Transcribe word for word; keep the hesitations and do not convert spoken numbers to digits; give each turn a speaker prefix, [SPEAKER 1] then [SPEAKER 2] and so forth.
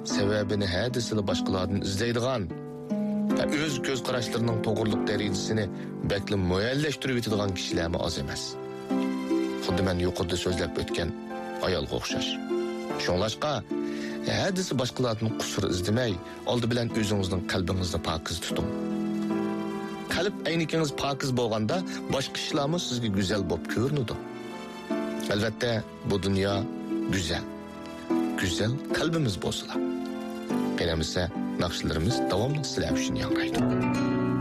[SPEAKER 1] sebebini hadisini başkalardan izleydigan, öz göz qarashlarining to'g'riliq darajasini bekli muayyanlashtirib yetadigan kishilarmi oz emas. Xuddi men yuqorida so'zlab o'tgan ayolga o'xshash. Shunlashqa hadisi boshqalardan qusur izlamay, oldi bilan o'zingizning qalbingizni pokiz tuting. Qalb aynikingiz pokiz bo'lganda, boshqa ishlarmi sizga go'zal bo'lib ko'rinadi. Albatta, bu dunyo go'zal. Go'zal qalbimiz bo'lsa. Qanamisa naqshlarimiz davomli sizlar uchun yangraydi.